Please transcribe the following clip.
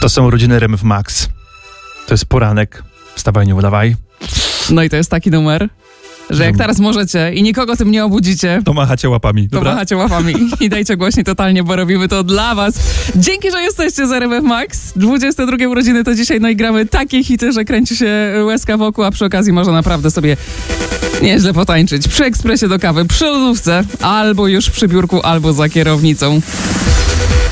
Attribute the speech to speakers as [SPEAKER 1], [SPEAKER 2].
[SPEAKER 1] To są urodziny RMF Max. To jest poranek. Wstawaj, nie udawaj.
[SPEAKER 2] No i to jest taki numer, że jak teraz możecie i nikogo tym nie obudzicie,
[SPEAKER 1] To machacie łapami, dobra?
[SPEAKER 2] to machacie łapami i dajcie głośniej totalnie, bo robimy to dla was. Dzięki, że jesteście z RMF Max. 22 urodziny to dzisiaj, no i gramy takie hity, że kręci się łezka wokół, a przy okazji można naprawdę sobie nieźle potańczyć. Przy ekspresie do kawy, przy lodówce, albo już przy biurku, albo za kierownicą.